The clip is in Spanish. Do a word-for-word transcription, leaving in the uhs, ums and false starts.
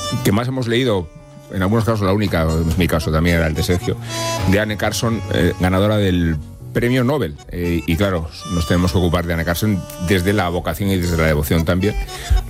que más hemos leído, en algunos casos la única, en mi caso también era el de Sergio, de Anne Carson, eh, ganadora del Premio Nobel. Eh, y claro, nos tenemos que ocupar de Anne Carson desde la vocación y desde la devoción también,